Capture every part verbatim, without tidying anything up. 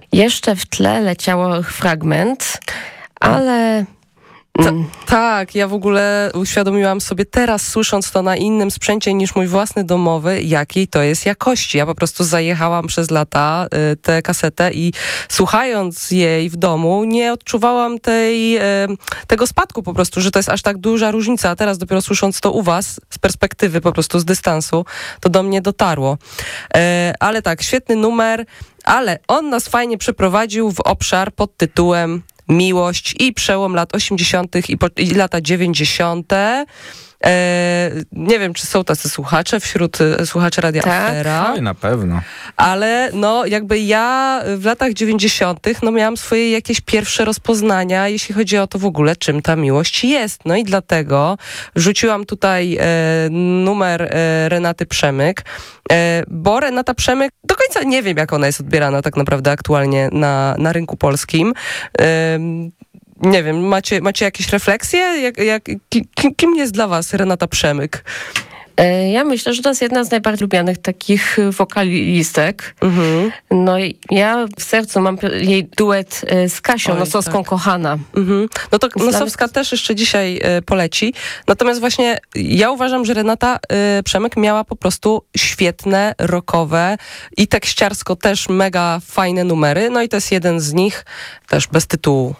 Jeszcze w tle leciało fragment, ale... Ta, tak, ja w ogóle uświadomiłam sobie teraz, słysząc to na innym sprzęcie niż mój własny domowy, jakiej to jest jakości. Ja po prostu zajechałam przez lata y, tę kasetę i słuchając jej w domu, nie odczuwałam tej, y, tego spadku po prostu, że to jest aż tak duża różnica. A teraz dopiero słysząc to u was, z perspektywy po prostu, z dystansu, to do mnie dotarło. Y, ale tak, świetny numer, ale on nas fajnie przeprowadził w obszar pod tytułem Miłość i przełom lat osiemdziesiątych i, po, i lata dziewięćdziesiąte. E, nie wiem, czy są tacy słuchacze wśród e, słuchaczy Radia Tak. Afera. Oj, na pewno. Ale no jakby ja w latach dziewięćdziesiątych no miałam swoje jakieś pierwsze rozpoznania, jeśli chodzi o to w ogóle, czym ta miłość jest. No i dlatego rzuciłam tutaj e, numer e, Renaty Przemyk, e, bo Renata Przemyk, do końca nie wiem, jak ona jest odbierana tak naprawdę aktualnie na, na rynku polskim. E, Nie wiem, macie, macie jakieś refleksje? Jak, jak, kim, kim jest dla was Renata Przemyk? Ja myślę, że to jest jedna z najbardziej lubianych takich wokalistek. Mhm. No i ja w sercu mam jej duet z Kasią Oj, Nosowską, tak. Kochana. Mhm. No to Dla Nosowska mnie- też jeszcze dzisiaj e, poleci. Natomiast właśnie ja uważam, że Renata e, Przemyk miała po prostu świetne, rockowe i tekściarsko też mega fajne numery. No i to jest jeden z nich, też bez tytułu.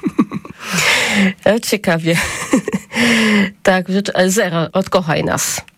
E, Ciekawie. Tak, rzecz, e, Zero, odkochaj nas.